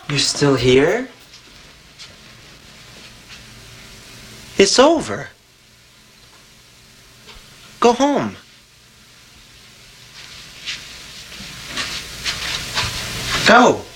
You're still here? It's over. Go home. Go.